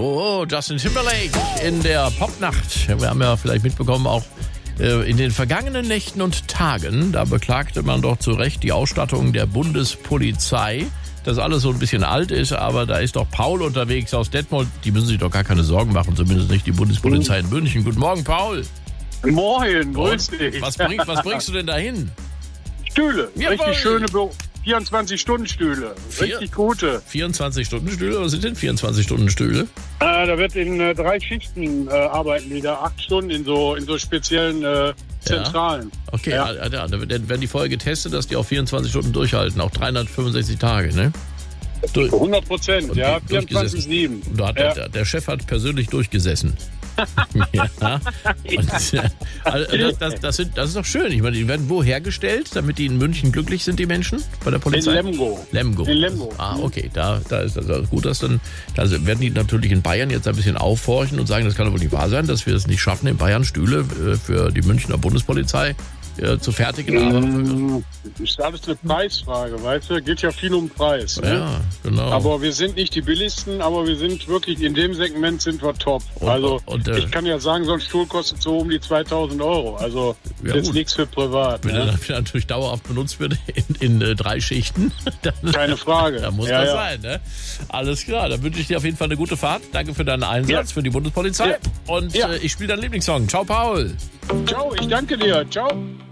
So, Justin Timberlake in der Popnacht. Wir haben ja vielleicht mitbekommen, auch in den vergangenen Nächten und Tagen, da beklagte man doch zu Recht die Ausstattung der Bundespolizei, dass alles so ein bisschen alt ist, aber da ist doch Paul unterwegs aus Detmold. Die müssen sich doch gar keine Sorgen machen, zumindest nicht die Bundespolizei in München. Guten Morgen, Paul. Moin, grüß dich. Was bringst du denn dahin? Stühle, Jawohl. richtig schöne 24-Stunden-Stühle, richtig gute. 24-Stunden-Stühle? Was sind denn 24-Stunden-Stühle? Da wird in 3 Schichten arbeiten die da, 8 Stunden in so speziellen Zentralen. Okay, Ja. da werden die vorher getestet, dass die auch 24 Stunden durchhalten, auch 365 Tage, ne? 100%, ja, durchgesessen. 24/7. Und da hat der Chef hat persönlich durchgesessen. Ja. Und, das ist doch schön. Ich meine, die werden wo hergestellt, damit die in München glücklich sind, die Menschen bei der Polizei? In Lemgo. In Lemgo. Ah, okay. Da ist das gut, dass dann. Da werden die natürlich in Bayern jetzt ein bisschen aufhorchen und sagen, das kann doch wohl nicht wahr sein, dass wir es nicht schaffen, in Bayern Stühle für die Münchner Bundespolizei zu fertigen. Aber ist alles eine Preisfrage, weißt du? Geht ja viel um Preis. Ne? ja, genau. Aber wir sind nicht die billigsten, aber wir sind wirklich, in dem Segment sind wir top. Ich kann ja sagen, so ein Stuhl kostet so um die 2.000 Euro. Also Ja, jetzt gut. nichts für privat. Wenn Ne? er natürlich dauerhaft benutzt wird in 3 Schichten, dann, Keine Frage. da muss das sein. Ne? Alles klar, dann wünsche ich dir auf jeden Fall eine gute Fahrt. Danke für deinen Einsatz für die Bundespolizei. Ja. Und Ja. ich spiele deinen Lieblingssong. Ciao, Paul. Ciao, ich danke dir. Ciao.